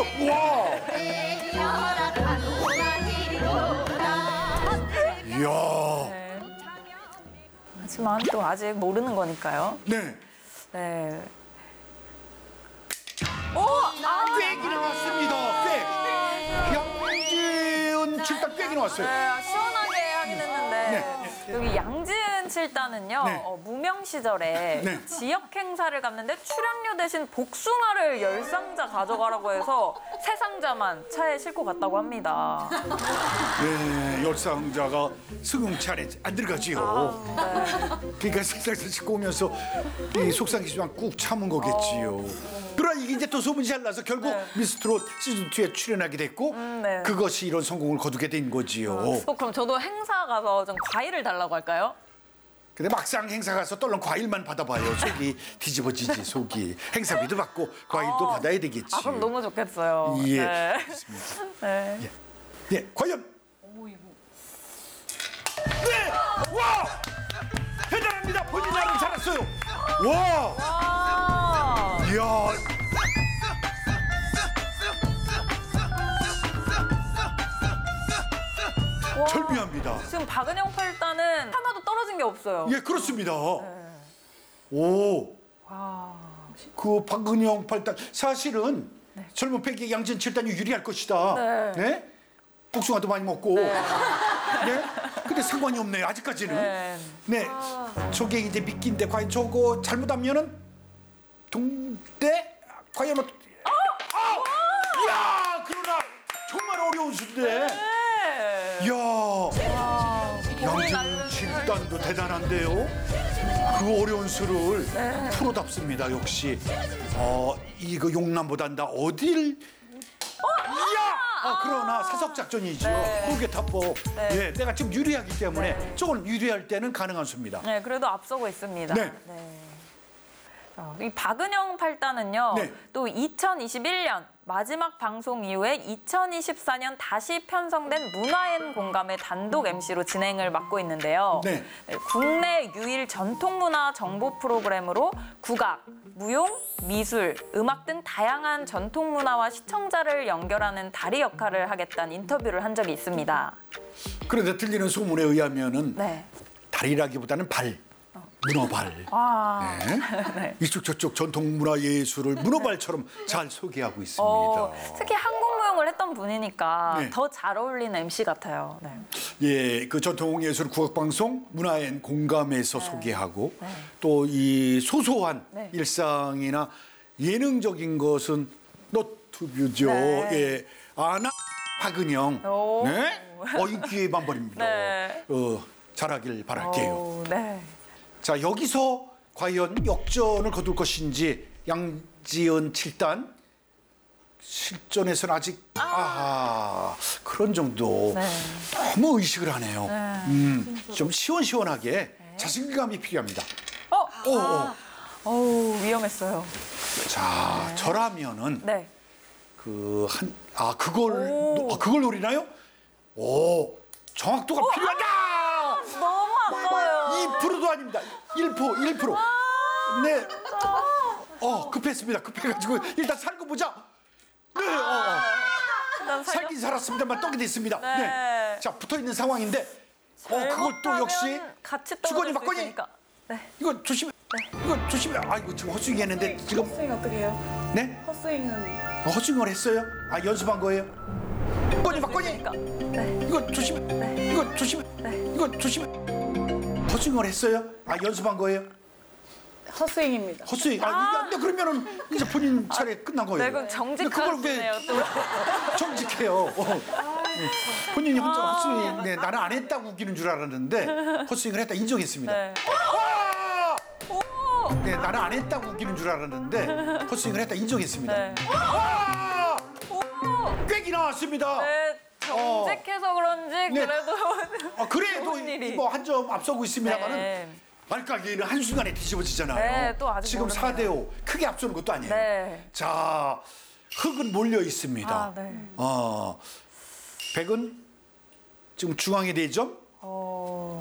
와. 이야. 네. 하지만 또 아직 모르는 거니까요. 네. 네. 꽥이 나왔습니다. 꽥. 양지은 7단 꽥이 나왔어요. 네, 시원하게 하긴 했는데 네. 여기 양지은 7단은요 네. 무명 시절에 네. 지역 행사를 갔는데 출연료 대신 복숭아를 10상자 가져가라고 해서 3상자만 차에 싣고 갔다고 합니다. 네, 열상자가 승용차 안에 안 들어가지요. 그러니까 세상에서 싣고 오면서 이 속상했지만 꾹 참은 거겠지요. 그러나 이게 이제 또 소문이 잘 나서 결국 네. 미스트롯 시즌2에 출연하게 됐고 네. 그것이 이런 성공을 거두게 된 거지요. 그럼 저도 행사 가서 좀 과일을 달라고 할까요? 근데 막상 행사 가서 떨렁 과일만 받아봐요. 속이 뒤집어지지 속이. 행사비도 받고 과일도 받아야 되겠지. 그럼 너무 좋겠어요. 예, 네. 알겠습니다. 네. 예. 예, 과연. 네, 와, 대단합니다. 본인 나름 잘했어요. 와, 아, 이야. 와. 절묘합니다. 지금 박은영 8단은 하나도 떨어진 게 없어요. 예, 그렇습니다. 오, 그 박은영 8단 사실은 젊은 패기 양진 7단이 유리할 것이다. 네. 네? 복숭아도 많이 먹고. 네. 근데 상관이 없네요. 아직까지는. 네. 네. 저게 이제 미끼인데 과연 저거 잘못하면은 동대 과연 뭐? 야, 그러나 정말 어려운 수인데. 네. 이야, 양진 7단도 대단한데요. 그 어려운 수를 프로답습니다. 역시. 이거 용남보단다 어딜? 이야! 그러나 사석 작전이죠. 무게 탑복. 예, 내가 지금 유리하기 때문에 저건 유리할 때는 가능한 수입니다. 네, 그래도 앞서고 있습니다. 네. 이 박은영 8단은요, 네. 또 2021년 마지막 방송 이후에 2024년 다시 편성된 문화엔 공감의 단독 MC로 진행을 맡고 있는데요. 네. 국내 유일 전통문화 정보 프로그램으로 국악, 무용, 미술, 음악 등 다양한 전통문화와 시청자를 연결하는 다리 역할을 하겠다는 인터뷰를 한 적이 있습니다. 그런데 들리는 소문에 의하면은 네. 다리라기보다는 발. 문어발. 와. 네. 이쪽 저쪽 전통문화 예술을 문어발처럼 잘 소개하고 있습니다. 특히 한국무용을 했던 분이니까 네. 더 잘 어울리는 MC 같아요. 네. 예, 그 전통예술 국악방송 문화엔 공감에서 소개하고 또 이 소소한 네. 일상이나 예능적인 것은 너튜브죠. 네. 예, 아나 박은영. 오. 네, 인기의 만벌입니다. 네. 잘하길 바랄게요. 네. 자, 여기서 과연 역전을 거둘 것인지 양지은 7단 실전에서는 아직 그런 정도 네. 너무 의식을 하네요. 좀 시원시원하게 자신감이 필요합니다. 위험했어요. 자, 저라면은 네. 그걸 노리나요? 오, 정확도가 필요하다. 너무 아까워요. 2%도 아닙니다. 1%. 네. 급했습니다. 급해가지고 일단 살고 보자. 네. 살긴 살았습니다만 떡이 됐습니다. 네. 네. 자, 붙어 있는 상황인데, 그걸 또 역시 같이 주거니 떨어질 수 받거니. 있으니까. 네. 이거 조심해. 이거 조심해. 이거 지금 헛스윙했는데 지금. 헛스윙 어떻게 해요? 네? 헛스윙은 헛스윙을 했어요? 연습한 거예요? 주거니 받거니. 네. 이거 조심해. 이거 조심해. 이거 조심해. 헛스윙을 했어요? 연습한 거예요? 헛스윙입니다. 헛스윙. 근데 그러면은 이제 본인 차례 끝난 거예요. 네, 그럼 근데 그걸 왜 정직하시네요. 또. 정직해요? 본인이 혼자 헛스윙, 나는 안 했다고 웃기는 줄 알았는데 헛스윙을 했다 인정했습니다. 네. 네, 나는 안 했다고 웃기는 줄 알았는데 헛스윙을 했다 인정했습니다. 네. 꽥이 나왔습니다. 네. 정직해서 그런지 네. 그래도 그래도 좋은 일이. 뭐 한 점 앞서고 있습니다만은 네. 말까기는 한순간에 뒤집어지잖아요. 네, 또 아직 지금 모르네요. 4대5 크게 앞서는 것도 아니에요. 네. 자, 흙은 몰려 있습니다. 네. 백은 지금 중앙에 4점,